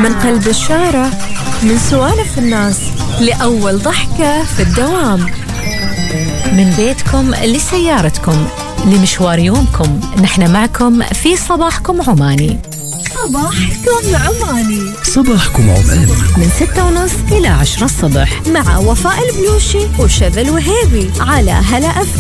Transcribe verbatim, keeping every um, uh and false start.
من قلب الشارع، من سوالف الناس لأول ضحكة في الدوام، من بيتكم لسيارتكم لمشوار يومكم، نحن معكم في صباحكم عماني. صباحكم عماني، صباحكم عماني من ستة ونص إلى عشرة الصبح مع وفاء البلوشي وشذى الوهيبي على هلا أف